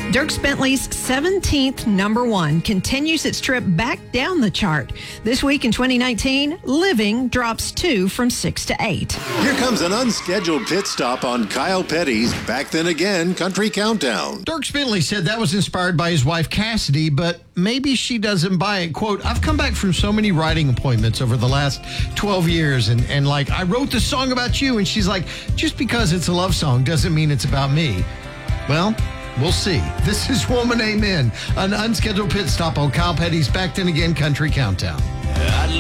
Dierks Bentley's 17th number one continues its trip back down the chart. This week in 2019, Living drops 2 from 6 to 8. Here comes an unscheduled pit stop on Kyle Petty's Back Then Again Country Countdown. Dierks Bentley said that was inspired by his wife Cassidy, but maybe she doesn't buy it. Quote, I've come back from so many writing appointments over the last 12 years and like, I wrote this song about you. And she's like, just because it's a love song doesn't mean it's about me. Well, we'll see. This is Woman Amen, an unscheduled pit stop on Kyle Petty's Back Then Again Country Countdown.